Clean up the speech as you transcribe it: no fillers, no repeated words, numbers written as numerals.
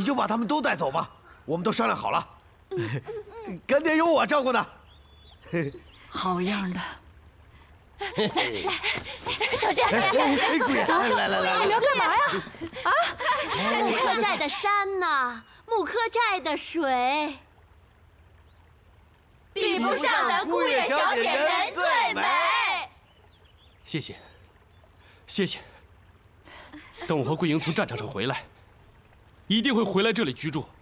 就把他们都带走吧，我们都商量好了，干爹有我照顾呢。 好样的！ 小姐， 姑爷，来， 你们要干嘛呀？啊！木柯寨的山呐，木柯寨的水，比不上咱姑爷小姐人最美。 谢谢，谢谢。等我和桂英从战场上回来，一定会回来这里居住。